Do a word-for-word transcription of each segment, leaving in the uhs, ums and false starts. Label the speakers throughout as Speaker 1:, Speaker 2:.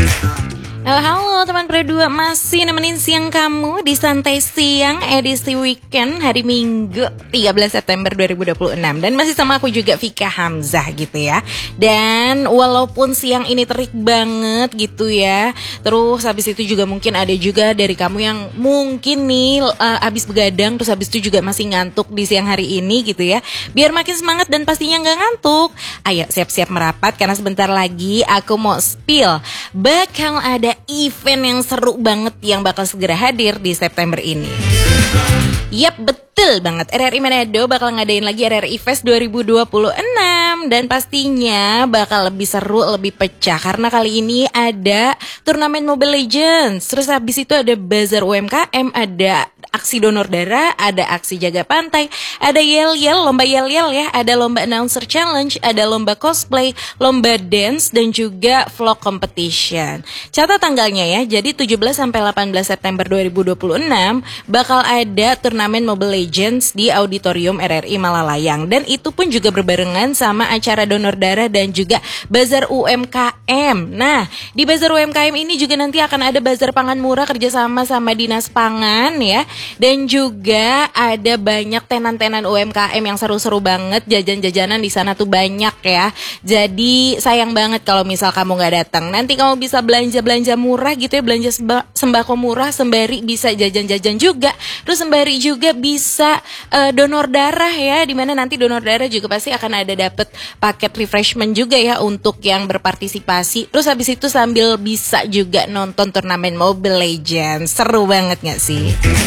Speaker 1: Halo, halo teman Pro dua, masih nemenin siang kamu di Santai Siang edisi weekend hari Minggu tiga belas September dua ribu dua puluh enam. Dan masih sama aku juga Vika Hamzah gitu ya. Dan walaupun siang ini terik banget gitu ya, terus habis itu juga mungkin ada juga dari kamu yang mungkin nih uh, habis begadang, terus habis itu juga masih ngantuk di siang hari ini gitu ya. Biar makin semangat dan pastinya gak ngantuk, ayo siap-siap merapat karena sebentar lagi aku mau spill bakal ada event yang seru banget yang bakal segera hadir di September ini. Yap, betul banget. R R I Manado bakal ngadain lagi R R I Fest dua ribu dua puluh enam. Dan pastinya bakal lebih seru, lebih pecah. Karena kali ini ada turnamen Mobile Legends. Terus habis itu ada bazar U M K M, ada aksi donor darah, ada aksi jaga pantai, ada yel-yel, lomba yel-yel ya, ada lomba announcer challenge, ada lomba cosplay, lomba dance, dan juga vlog competition. Catat tanggalnya ya, jadi tujuh belas sampai delapan belas September dua ribu dua puluh enam bakal ada turnamen Mobile Legends di Auditorium R R I Malalayang. Dan itu pun juga berbarengan sama acara donor darah dan juga bazar U M K M. Nah, di bazar U M K M ini juga nanti akan ada bazar pangan murah kerjasama sama Dinas Pangan ya. Dan juga ada banyak tenan-tenan U M K M yang seru-seru banget, jajan-jajanan di sana tuh banyak ya. Jadi sayang banget kalau misal kamu nggak datang. Nanti kamu bisa belanja-belanja murah gitu ya, belanja sembako murah sembari bisa jajan-jajan juga. Terus sembari juga bisa uh, donor darah ya, dimana nanti donor darah juga pasti akan ada dapet paket refreshment juga ya untuk yang berpartisipasi. Terus habis itu sambil bisa juga nonton turnamen Mobile Legends. Seru banget gak sih?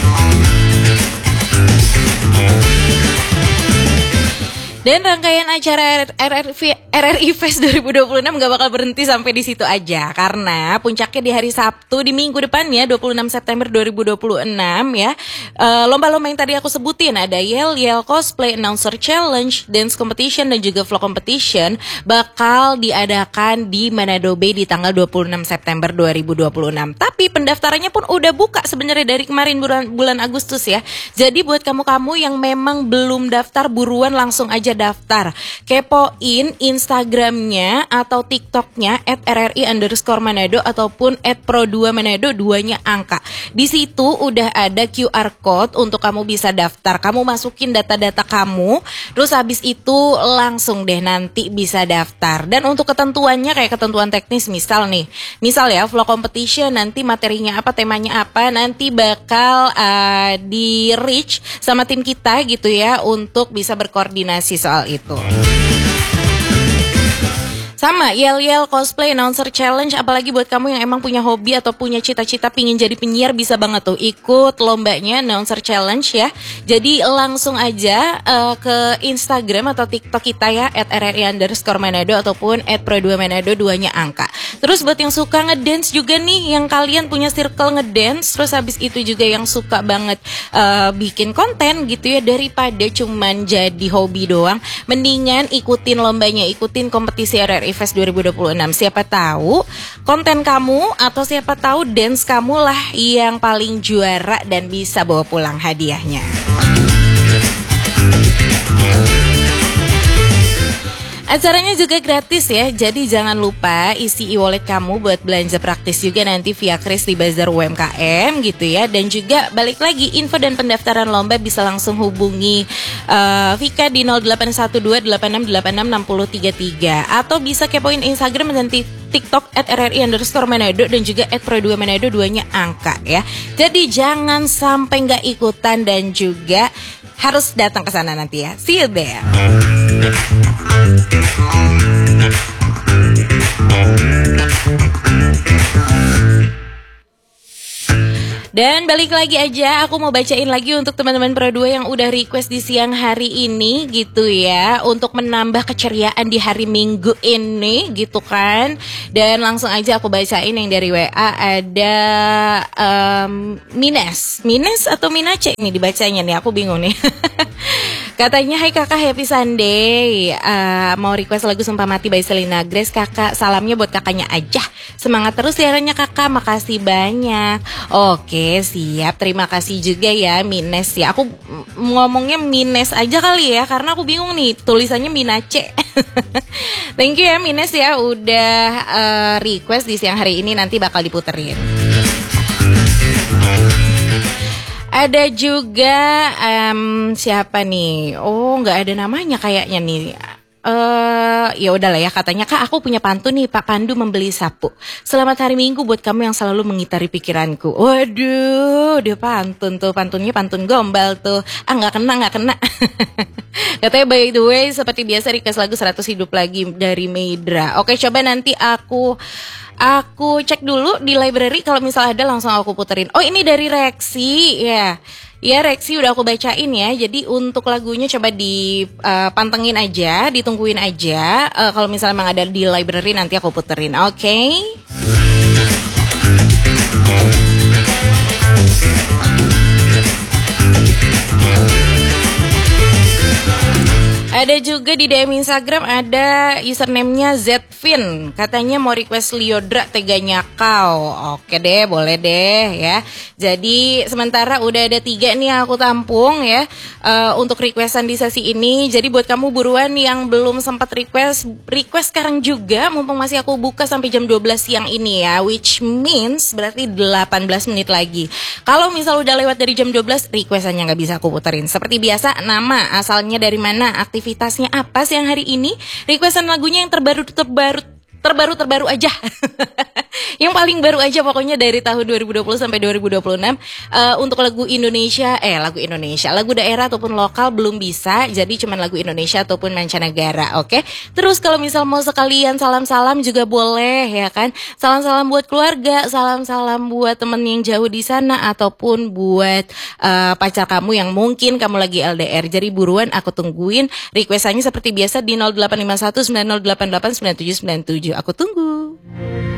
Speaker 1: Dan rangkaian acara R R I Fest dua ribu dua puluh enam gak bakal berhenti sampai di situ aja. Karena puncaknya di hari Sabtu di minggu depannya dua puluh enam September dua ribu dua puluh enam ya. uh, Lomba-lomba yang tadi aku sebutin, ada yel-yel, cosplay, announcer challenge, dance competition, dan juga vlog competition bakal diadakan di Manado Bay di tanggal dua puluh enam September dua ribu dua puluh enam. Tapi pendaftarannya pun udah buka sebenarnya dari kemarin bulan, bulan Agustus ya. Jadi buat kamu-kamu yang memang belum daftar, buruan langsung aja daftar. Kepoin Instagramnya atau TikToknya at R R I underscore Manado ataupun at Pro dua Manado, duanya angka. Di situ udah ada Q R code untuk kamu bisa daftar. Kamu masukin data-data kamu, terus habis itu langsung deh nanti bisa daftar. Dan untuk ketentuannya kayak ketentuan teknis, misal nih, misal ya vlog competition nanti materinya apa, temanya apa, nanti bakal uh, di reach sama tim kita gitu ya untuk bisa berkoordinasi soal itu. Sama yel-yel, cosplay, announcer challenge, apalagi buat kamu yang emang punya hobi atau punya cita-cita pingin jadi penyiar, bisa banget tuh ikut lombanya announcer challenge ya. Jadi langsung aja uh, ke Instagram atau TikTok kita ya at R R I underscore Manado ataupun at Pro dua Manado, duanya angka. Terus buat yang suka ngedance juga nih, yang kalian punya circle ngedance, terus habis itu juga yang suka banget uh, bikin konten gitu ya, daripada cuman jadi hobi doang, mendingan ikutin lombanya, ikutin kompetisi R R I Fest dua ribu dua puluh enam. Siapa tahu konten kamu atau siapa tahu dance kamu lah yang paling juara dan bisa bawa pulang hadiahnya. Acaranya juga gratis ya, jadi jangan lupa isi e-wallet kamu buat belanja praktis juga nanti via Kris di Bazar U M K M gitu ya. Dan juga balik lagi, info dan pendaftaran lomba bisa langsung hubungi uh, Vika di nol delapan satu dua delapan enam delapan enam enam nol tiga tiga atau bisa kepoin Instagram dan TikTok at R R I underscore Manado dan juga at Pro dua Manado, duanya angka ya. Jadi jangan sampai nggak ikutan dan juga harus datang ke sana nanti ya. See you there. Dan balik lagi aja, aku mau bacain lagi untuk teman-teman Pro dua yang udah request di siang hari ini gitu ya, untuk menambah keceriaan di hari Minggu ini gitu kan. Dan langsung aja aku bacain yang dari W A. Ada um, Mines Mines atau Minace ini dibacanya nih, aku bingung nih. Katanya, hai kakak, happy Sunday. Uh, Mau request lagu Sumpah Mati by Selena Grace. Kakak, salamnya buat kakaknya aja. Semangat terus siarannya kakak, makasih banyak. Oke, siap, terima kasih juga ya Mines ya. Aku ngomongnya Mines aja kali ya, karena aku bingung nih, tulisannya Minace. Thank you ya Mines ya, udah uh, request di siang hari ini, nanti bakal diputerin. Ada juga um, siapa nih? Oh, nggak ada namanya kayaknya nih. Eh, uh, ya udahlah ya, katanya kak aku punya pantun nih, Pak Pandu membeli sapu. Selamat hari Minggu buat kamu yang selalu mengitari pikiranku. Waduh, dia pantun tuh, pantunnya pantun gombal tuh. Ah nggak kena nggak kena. Katanya by the way seperti biasa request lagu seratus hidup lagi dari Meidra. Oke, coba nanti aku Aku cek dulu di library, kalau misalnya ada langsung aku puterin. Oh ini dari Rexi ya. Ya Rexi udah aku bacain ya. Jadi untuk lagunya coba dipantengin uh, aja, ditungguin aja. uh, Kalau misalnya memang ada di library nanti aku puterin. Oke okay? Ada juga di D M Instagram, ada username-nya Zvin. Katanya mau request Liodra Teganya Kau. Oke deh, boleh deh ya. Jadi sementara udah ada tiga nih yang aku tampung ya uh, untuk requestan di sesi ini. Jadi buat kamu buruan yang belum sempat request, request sekarang juga, mumpung masih aku buka sampai jam dua belas siang ini ya. Which means berarti delapan belas menit lagi. Kalau misal udah lewat dari jam dua belas, requestannya gak bisa aku puterin. Seperti biasa, nama, asalnya dari mana, aktivitas aktivitasnya apa sih yang hari ini, requestan lagunya yang terbaru terbaru terbaru terbaru aja. Yang paling baru aja pokoknya dari tahun dua ribu dua puluh sampai dua ribu dua puluh enam. uh, Untuk lagu Indonesia, eh lagu Indonesia, lagu daerah ataupun lokal belum bisa. Jadi cuman lagu Indonesia ataupun mancanegara. Oke okay? Terus kalau misal mau sekalian salam-salam juga boleh ya kan. Salam-salam buat keluarga, salam-salam buat temen yang jauh di sana, ataupun buat uh, pacar kamu yang mungkin kamu lagi L D R. Jadi buruan aku tungguin requestannya seperti biasa di nol delapan lima satu sembilan nol delapan delapan sembilan tujuh sembilan tujuh. Aku tunggu.